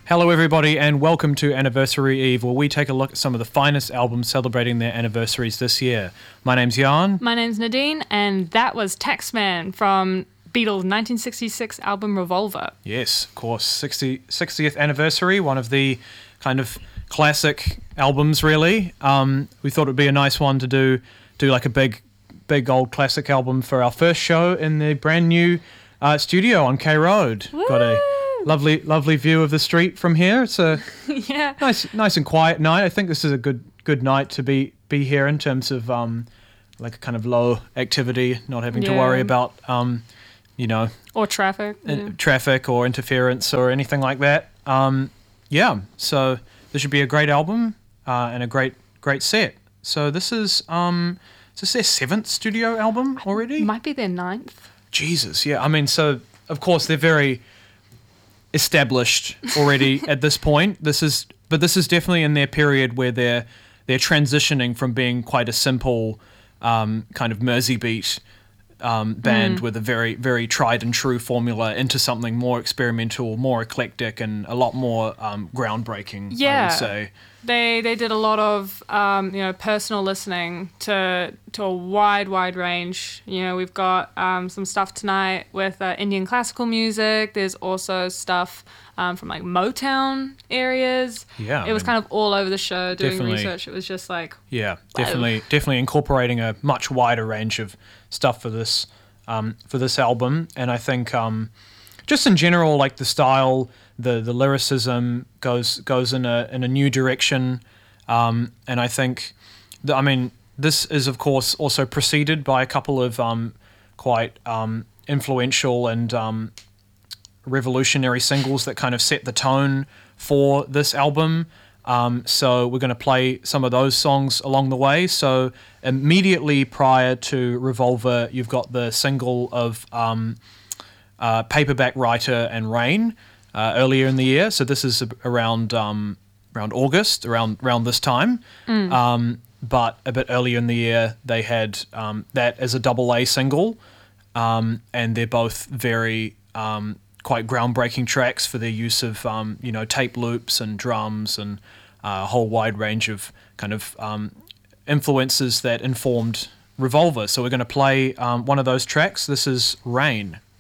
Hello, everybody, and welcome to Anniversary Eve, where we take a look at some of the finest albums celebrating their anniversaries this year. My name's Jan. My name's Nadine, and that was Taxman from Beatles' 1966 album Revolver. Yes, of course, 60th anniversary, one of the kind of classic albums, really. We thought it would be a nice one to do like a big old classic album for our first show in the brand new studio on K Road. Woo! Got a lovely view of the street from here. It's a Yeah. nice and quiet night. I think this is a good night to be here in terms of like a kind of low activity, not having to worry about Or traffic. traffic or interference or anything like that. So this should be a great album and a great set. So this is their 7th studio album already? Might be their 9th. Jesus, yeah. I mean, so of course they're very established already at this point. This is definitely in their period where they're transitioning from being quite a simple kind of Mersey beat band with a very, very tried and true formula into something more experimental, more eclectic, and a lot more groundbreaking. Yeah. I would say. They did a lot of personal listening to a wide range. We've got some stuff tonight with Indian classical music. There's also stuff from like Motown areas. Yeah, it was kind of all over the show doing definitely. research. It was just like Definitely incorporating a much wider range of stuff for this album, and I think just in general, like the style, the lyricism goes in a new direction, and I think this is of course also preceded by a couple of quite influential and revolutionary singles that kind of set the tone for this album. So we're going to play some of those songs along the way. So immediately prior to Revolver, you've got the single of Paperback Writer and Rain earlier in the year. So this is around August, around this time. But a bit earlier in the year, they had that as a AA single, and they're both very quite groundbreaking tracks for their use of tape loops and drums and a whole wide range of kind of influences that informed Revolver. So we're going to play one of those tracks. This is Rain.